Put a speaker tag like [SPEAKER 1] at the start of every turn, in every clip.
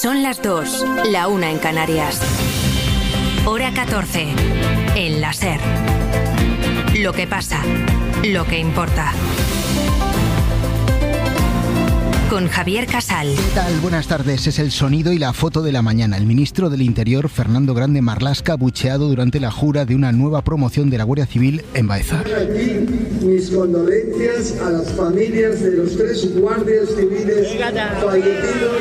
[SPEAKER 1] Son las 2, la 1 en Canarias. Hora 14, en la SER. Lo que pasa, lo que importa. Con Javier Casal.
[SPEAKER 2] ¿Qué tal? Buenas tardes. Es el sonido y la foto de la mañana. El ministro del Interior, Fernando Grande Marlaska, bucheado durante la jura de una nueva promoción de la Guardia Civil en Baeza.
[SPEAKER 3] Aquí mis condolencias a las familias de los 3 guardias civiles fallecidos.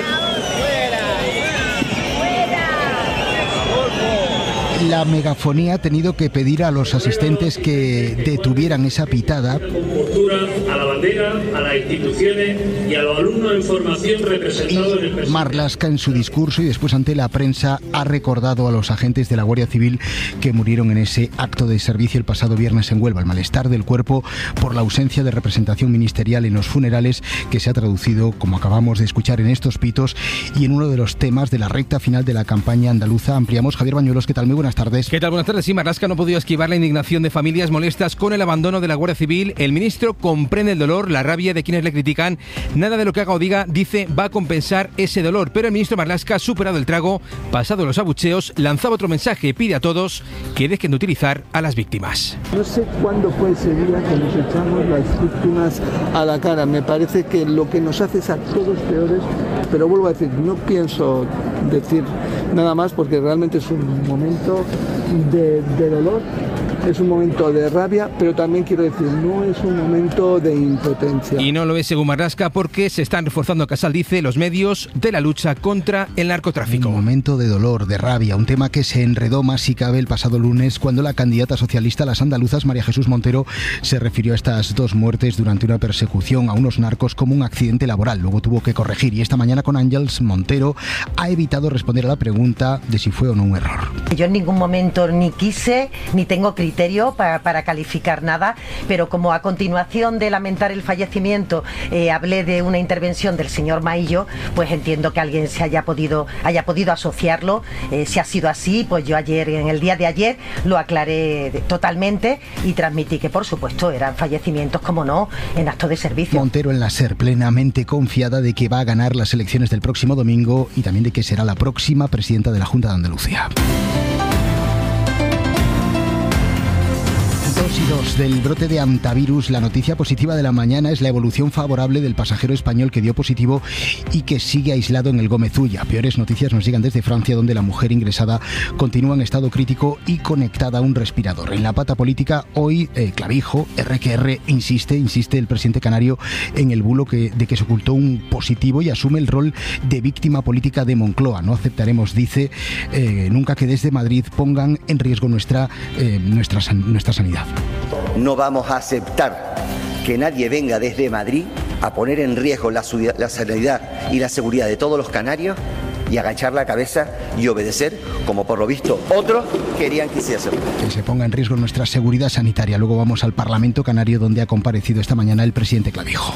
[SPEAKER 2] La megafonía ha tenido que pedir a los asistentes que detuvieran esa pitada.
[SPEAKER 4] Con postura a la bandera, a las instituciones y a los alumnos en formación representados en el presidente.
[SPEAKER 2] Marlaska, en su discurso y después ante la prensa, ha recordado a los agentes de la Guardia Civil que murieron en ese acto de servicio el pasado viernes en Huelva. El malestar del cuerpo por la ausencia de representación ministerial en los funerales, que se ha traducido, como acabamos de escuchar, en estos pitos y en uno de los temas de la recta final de la campaña andaluza. Ampliamos. Javier Bañuelos, ¿qué tal? Muy buenas tardes.
[SPEAKER 5] ¿Qué tal? Buenas tardes. Sí, Marlaska no ha podido esquivar la indignación de familias molestas con el abandono de la Guardia Civil. El ministro comprende el dolor, la rabia de quienes le critican. Nada de lo que haga o diga, dice, va a compensar ese dolor. Pero el ministro Marlaska, superado el trago, pasado los abucheos, lanzaba otro mensaje. Pide a todos que dejen de utilizar a las víctimas.
[SPEAKER 3] No sé cuándo fue ese día que nos echamos las víctimas a la cara. Me parece que lo que nos hace es a todos peores. Pero vuelvo a decir, no pienso decir nada más porque realmente es un momento de dolor, es un momento de rabia, pero también quiero decir, no es un momento de impotencia.
[SPEAKER 5] Y no lo es según Marlaska porque se están reforzando, Casal dice, los medios de la lucha contra el narcotráfico.
[SPEAKER 2] Un momento de dolor, de rabia, un tema que se enredó más si cabe el pasado lunes cuando la candidata socialista a las andaluzas, María Jesús Montero, se refirió a estas 2 muertes durante una persecución a unos narcos como un accidente laboral. Luego tuvo que corregir y esta mañana con Ángels Montero ha evitado responder a la pregunta de si fue o no un error.
[SPEAKER 6] Yo en ningún momento ni quise ni tengo criterio para calificar nada, pero como a continuación de lamentar el fallecimiento hablé de una intervención del señor Maillo, pues entiendo que alguien se haya podido asociarlo. Si ha sido así, pues yo en el día de ayer lo aclaré totalmente y transmití que por supuesto eran fallecimientos, como no, en acto de servicio.
[SPEAKER 2] Montero en la SER, plenamente confiada de que va a ganar las elecciones del próximo domingo y también de que será la próxima presidenta de la Junta de Andalucía. 2 del brote de hantavirus. La noticia positiva de la mañana es la evolución favorable del pasajero español que dio positivo y que sigue aislado en el Gómez Ulla. Peores noticias nos llegan desde Francia, donde la mujer ingresada continúa en estado crítico y conectada a un respirador. En la pata política, hoy Clavijo, RQR, insiste el presidente canario en el bulo de que se ocultó un positivo y asume el rol de víctima política de Moncloa. No aceptaremos, dice, nunca que desde Madrid pongan en riesgo nuestra sanidad.
[SPEAKER 7] No vamos a aceptar que nadie venga desde Madrid a poner en riesgo la sanidad y la seguridad de todos los canarios y agachar la cabeza y obedecer, como por lo visto otros querían que hiciese.
[SPEAKER 2] Que se ponga en riesgo nuestra seguridad sanitaria. Luego vamos al Parlamento Canario, donde ha comparecido esta mañana el presidente Clavijo.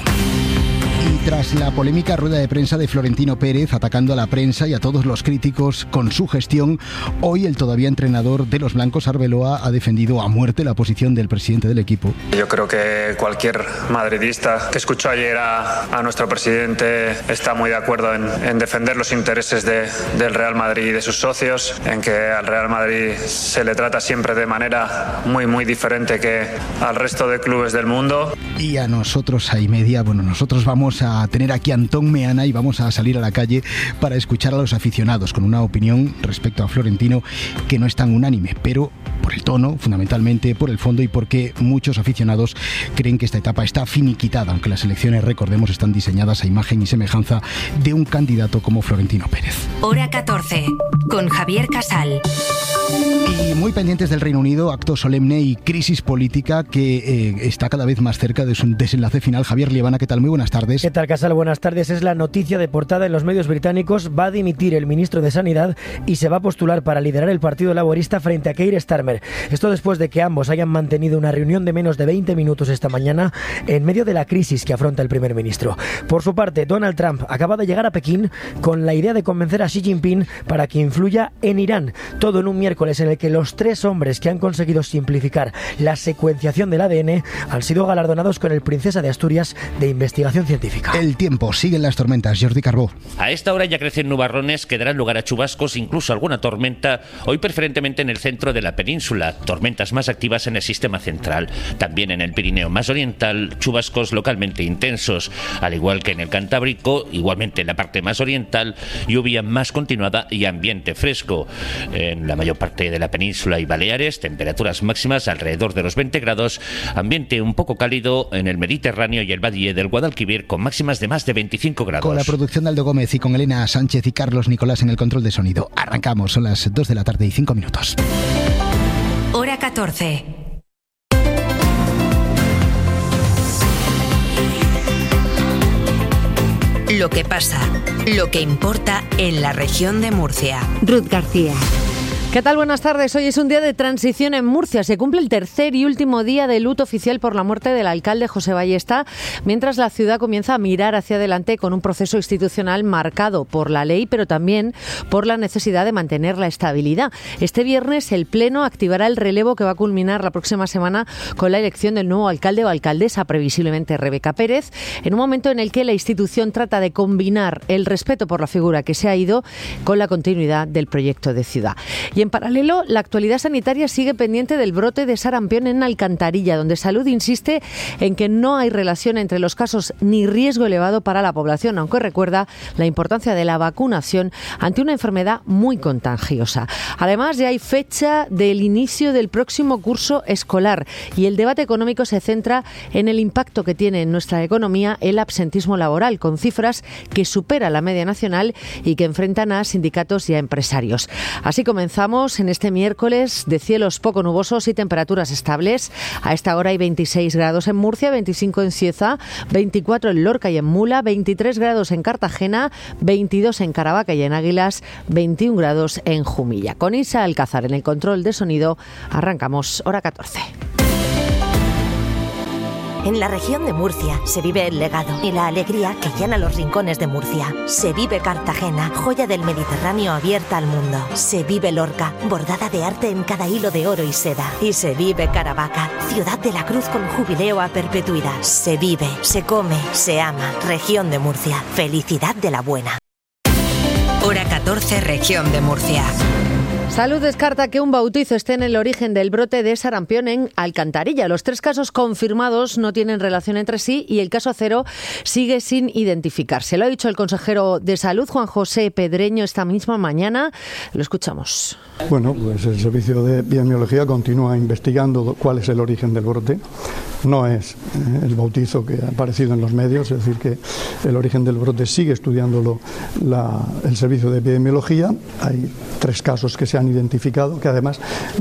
[SPEAKER 2] Y tras la polémica rueda de prensa de Florentino Pérez atacando a la prensa y a todos los críticos con su gestión, hoy el todavía entrenador de los blancos, Arbeloa, ha defendido a muerte la posición del presidente del equipo.
[SPEAKER 8] Yo creo que cualquier madridista que escuchó ayer a nuestro presidente está muy de acuerdo en defender los intereses del Real Madrid y de sus socios, en que al Real Madrid se le trata siempre de manera muy, muy diferente que al resto de clubes del mundo.
[SPEAKER 2] Y a nosotros, a y media, nosotros vamos a tener aquí a Antón Meana y vamos a salir a la calle para escuchar a los aficionados con una opinión respecto a Florentino que no es tan unánime, pero por el tono, fundamentalmente por el fondo y porque muchos aficionados creen que esta etapa está finiquitada, aunque las elecciones, recordemos, están diseñadas a imagen y semejanza de un candidato como Florentino Pérez.
[SPEAKER 1] Hora 14, con Javier Casal.
[SPEAKER 2] Y muy pendientes del Reino Unido, acto solemne y crisis política que está cada vez más cerca de su desenlace final. Javier Liebana, ¿qué tal? Muy buenas tardes.
[SPEAKER 9] ¿Qué tal, Casal? Buenas tardes. Es la noticia de portada en los medios británicos. Va a dimitir el ministro de Sanidad y se va a postular para liderar el Partido Laborista frente a Keir Starmer. Esto después de que ambos hayan mantenido una reunión de menos de 20 minutos esta mañana en medio de la crisis que afronta el primer ministro. Por su parte, Donald Trump acaba de llegar a Pekín con la idea de convencer a Xi Jinping para que influya en Irán. Todo en un miércoles miércoles en el que los 3 hombres que han conseguido simplificar la secuenciación del ADN han sido galardonados con el Princesa de Asturias de Investigación Científica.
[SPEAKER 2] El tiempo, siguen las tormentas. Jordi Carbó.
[SPEAKER 10] A esta hora ya crecen nubarrones que darán lugar a chubascos, incluso alguna tormenta, hoy preferentemente en el centro de la península, tormentas más activas en el sistema central. También en el Pirineo más oriental, chubascos localmente intensos, al igual que en el Cantábrico, igualmente en la parte más oriental, lluvia más continuada y ambiente fresco. En la mayor parte de la península y Baleares, temperaturas máximas alrededor de los 20 grados, ambiente un poco cálido en el Mediterráneo y el Valle del Guadalquivir con máximas de más de 25 grados.
[SPEAKER 2] Con la producción de Aldo Gómez y con Elena Sánchez y Carlos Nicolás en el control de sonido. Arrancamos, son las 2 de la tarde y 5 minutos.
[SPEAKER 1] Hora 14. Lo que pasa, lo que importa en la región de Murcia. Ruth García.
[SPEAKER 11] ¿Qué tal? Buenas tardes. Hoy es un día de transición en Murcia. Se cumple el tercer y último día de luto oficial por la muerte del alcalde José Ballesta, mientras la ciudad comienza a mirar hacia adelante con un proceso institucional marcado por la ley, pero también por la necesidad de mantener la estabilidad. Este viernes el Pleno activará el relevo que va a culminar la próxima semana con la elección del nuevo alcalde o alcaldesa, previsiblemente Rebeca Pérez, en un momento en el que la institución trata de combinar el respeto por la figura que se ha ido con la continuidad del proyecto de ciudad. Y en paralelo, la actualidad sanitaria sigue pendiente del brote de sarampión en Alcantarilla, donde Salud insiste en que no hay relación entre los casos ni riesgo elevado para la población, aunque recuerda la importancia de la vacunación ante una enfermedad muy contagiosa. Además, ya hay fecha del inicio del próximo curso escolar y el debate económico se centra en el impacto que tiene en nuestra economía el absentismo laboral, con cifras que supera la media nacional y que enfrentan a sindicatos y a empresarios. Así comenzamos en este miércoles de cielos poco nubosos y temperaturas estables. A esta hora hay 26 grados en Murcia, 25 en Cieza, 24 en Lorca y en Mula, 23 grados en Cartagena, 22 en Caravaca y en Águilas, 21 grados en Jumilla. Con Isa Alcázar en el control de sonido, arrancamos hora 14.
[SPEAKER 12] En la región de Murcia se vive el legado y la alegría que llena los rincones de Murcia. Se vive Cartagena, joya del Mediterráneo abierta al mundo. Se vive Lorca, bordada de arte en cada hilo de oro y seda. Y se vive Caravaca, ciudad de la cruz con jubileo a perpetuidad. Se vive, se come, se ama. Región de Murcia, felicidad de la buena.
[SPEAKER 1] Hora 14, región de Murcia.
[SPEAKER 11] Salud descarta que un bautizo esté en el origen del brote de sarampión en Alcantarilla. Los 3 casos confirmados no tienen relación entre sí y el caso 0 sigue sin identificarse. Lo ha dicho el consejero de Salud, Juan José Pedreño, esta misma mañana. Lo escuchamos.
[SPEAKER 13] Bueno, pues el Servicio de Epidemiología continúa investigando cuál es el origen del brote. No es el bautizo que ha aparecido en los medios, es decir, que el origen del brote sigue estudiándolo el Servicio de Epidemiología. Hay 3 casos que se han identificado, que además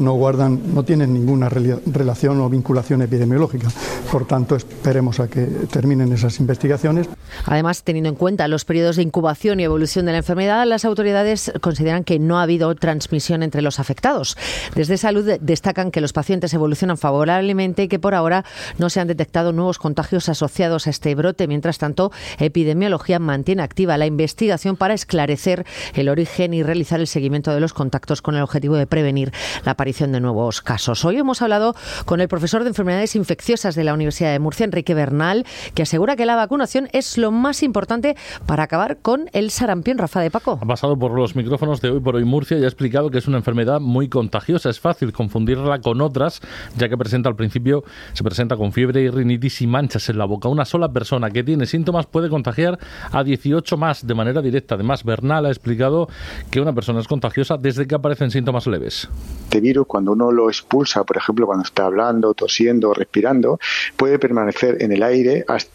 [SPEAKER 13] no tienen ninguna relación o vinculación epidemiológica. Por tanto, esperemos a que terminen esas investigaciones.
[SPEAKER 11] Además, teniendo en cuenta los periodos de incubación y evolución de la enfermedad, las autoridades consideran que no ha habido transmisión entre los afectados. Desde Salud destacan que los pacientes evolucionan favorablemente y que por ahora no se han detectado nuevos contagios asociados a este brote. Mientras tanto, Epidemiología mantiene activa la investigación para esclarecer el origen y realizar el seguimiento de los contactos con el objetivo de prevenir la aparición de nuevos casos. Hoy hemos hablado con el profesor de enfermedades infecciosas de la Universidad de Murcia, Enrique Bernal, que asegura que la vacunación es lo más importante para acabar con el sarampión. Rafa de Paco.
[SPEAKER 14] Ha pasado por los micrófonos de Hoy por Hoy Murcia y ha explicado que es una enfermedad muy contagiosa. Es fácil confundirla con otras, ya que se presenta con fiebre y rinitis y manchas en la boca. Una sola persona que tiene síntomas puede contagiar a 18 más de manera directa. Además, Bernal ha explicado que una persona es contagiosa desde que aparecen síntomas leves.
[SPEAKER 15] Este virus, cuando uno lo expulsa, por ejemplo, cuando está hablando, tosiendo o respirando, puede permanecer en el aire hasta